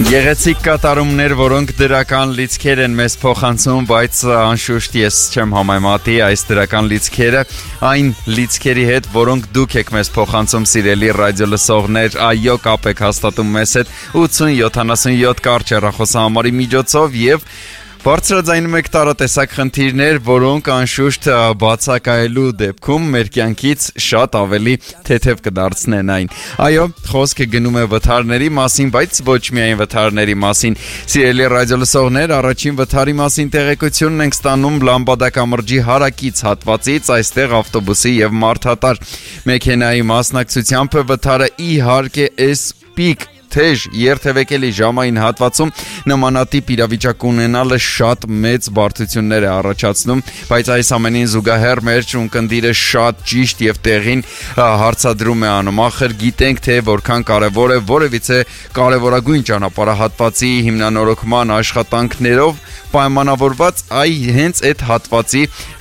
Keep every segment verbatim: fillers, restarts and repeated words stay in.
Գեղեցիկ կատարումներ, որոնք դրական լիցքեր են մեզ փոխանցում, բայց անշուշտ ես չեմ համեմատի այս դրական լիցքերը այն լիցքերի հետ, որոնք դուք եք մեզ փոխանցում, սիրելի ռադիո լսողներ, այո, կապ եք հաստատում մեզ հետ ութ յոթ յոթ կարճ հեռախոսահամարի միջոցով եւ բարձրաձայնում եք տարատեսակ խնդիրներ, որոնք անշուշտ բացակայելու դեպքում մեր կյանքից շատ ավելի թեթև կդարձնեն այն։ Այո, խոսքը գնում է վթարների մասին, բայց ոչ միայն վթարների մասին։ Սիրելի ռադիո լսողներ, առաջին վթարի մասին տեղեկությունն ենք ստանում Լամբադա կամրջի հարակից հատվածից, այստեղ ավտոբուսի եւ մարդատար մեքենայի մասնակցությամբ վթարը իհարկե էսպիկ թեժ երթևեկելի ժամային հատվածում նմանատիպ իրավիճակ ունենալը շատ մեծ բարդություններ է առաջացնում, բայց այս ամենին զուգահեռ մեր ունկնդիրը շատ ճիշտ եւ տեղին հարցադրում է անում։ Ախր գիտենք թե որքան կարեւոր է որևիցե կարևորագույն ճանապարհահատվածի հիմնանորոգման աշխատանքներով պայմանավորված այ հենց այդ հատվածի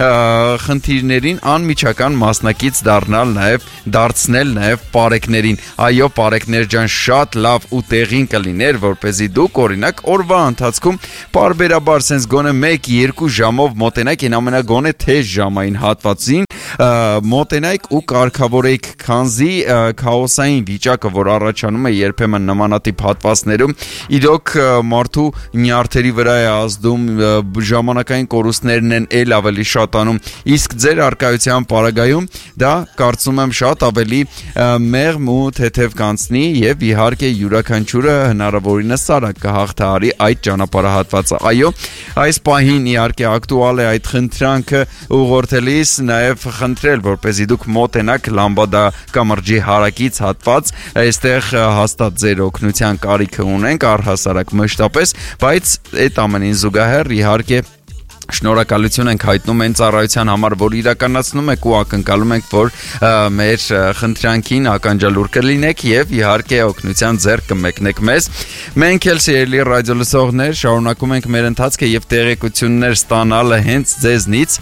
խնդիրներին անմիջական մասնակից դառնալ նաեւ դարձնել նաեւ պարեկներին։ Այո, պարեկներ ջան, շատ լավ ու տեղին կլիներ, որպեսզի դուք օրինակ օրվա ընթացքում պարբերաբար sense գոնե մեկ երկու ժամով մոտենայք այն ամենագոնե թեժ ժամային հատվածին մոտենայք ու կարգավորեիք, քանզի քաոսային վիճակը, որ առաջանում է երբեմն նմանատիպ հատվածներում, իրոք մարդու նյարդերի վրա է ազդում, ժամանակային կորուստներն են ել ավելի շատանում, իսկ ձեր արկայության պարագայում դա կարծում եմ շատ ավելի մեղմ ու թեթև կանցնի եւ իհարկե յուրաքանչյուրը հնարավորինս արագ կհաղթահարի այդ ճանապարհահատվածը։ Այո, այս պահին իհարկե ակտուալ է այդ խնդրանքը ուղղորդելիս նաեւ խնդրել, որպեսզի դուք մոտենաք Լամբադա կամրջի հարակից հատված, այստեղ հաստատ ձեր օգնության կարիքը ունենք առհասարակ մշտապես, բայց այդ ամենին զուգահեռ իհարկե շնորհակալություն ենք հայտնում այն ծառայության համար, որ իրականացնում եք ու ակնկալում ենք, որ մեր խնդրանքին ականջալուր կլինեք եւ իհարկե օգնության ձեռք կմեկնեք մեզ։ Մենք էլ սիրելի ռադիո լսողներ շարունակում ենք մեր ընթացքը եւ տեղեկություններ ստանալը հենց ձեզնից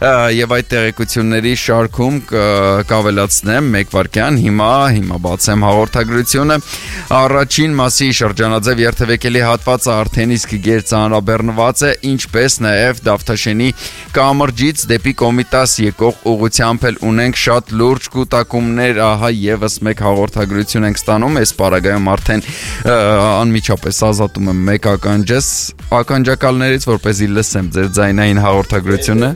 եւ այդ տեղեկությունների շարքում կավելացնեմ մեկ վարքյան հիմա հիմա բացեմ հաղորդագրությունը։ Առաջին մասի շրջանաձև երթևեկելի հատվածը արդեն իսկ գերծանրաբեռնված է, ինչպես նաեւ Դավթաշենի կամրջից դեպի Կոմիտաս եկող ուղղությամբ էլ ունենք շատ լուրջ կուտակումներ, ահա եւս մեկ հաղորդագրություն ենք ստանում, այս պարագայում արդեն անմիջապես ազատում եմ մեկ ականջս ականջակալներից, որպեսզի լսեմ ձեր ձայնային հաղորդագրությունը։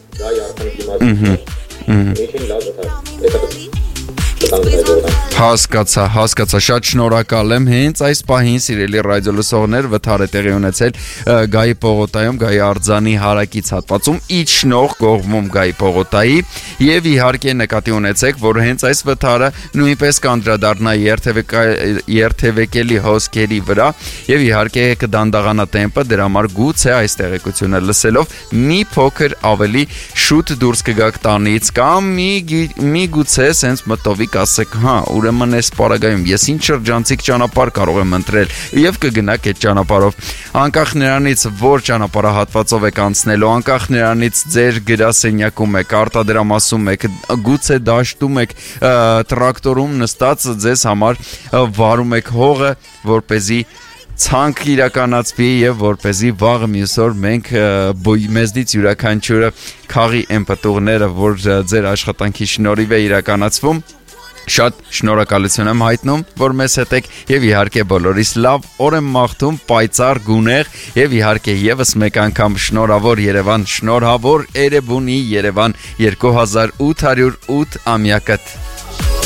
Հասկացա, հասկացա, շատ շնորհակալ եմ։ Հենց այս պահին սիրելի ռադիո լսողներ վթար է տեղի ունեցել Գայի պողոտայում, Գայի արձանի հարակից հատվածում, իջնող կողմում Գայի պողոտայի եւ իհարկե նկատի ունեցեք, որ հենց այս վթարը նույնպես կանդրադառնա երթևեկելի հոսքերի վրա եւ իհարկե կդանդաղանա տեմպը, դրա համար գուցե այս տեղեկությունը լսելով մի փոքր ավելի շուտ դուրս կգաք տանից կամ մի մի գուցե sense մտովիկ ասեք, հա, ուրեմն այս պարագայում ես ինչ շրջանցիկ ճանապարհ կարող եմ ընտրել եւ կգնաք այդ ճանապարհով։ Անկախ նրանից, որ ճանապարհահատվածով եք անցնելու, անկախ նրանից ձեր գրասենյակում եք, արտադրամասում եք, գուցե դաշտում եք, տրակտորում նստած ձեզ համար վարում եք հողը, որպեսզի ցանկ իրականացվի եւ որպեսզի վաղը մյուս օր մենք մեզնից յուրաքանչյուրը քաղի այն պտուղները, որ ձեր աշխատանքի շնորհիվ է իրականացվում։ Շատ շնորհակալություն եմ հայտնում, որ մեզ հետ եք եւ իհարկե բոլորիս լավ օր եմ մաղթում, պայծառ, գունեղ եւ իհարկե եւս մեկ անգամ շնորհավոր Երևան, շնորհավոր Էրեբունի Երևան երկու հազար ութ հարյուր ութ ամյակը։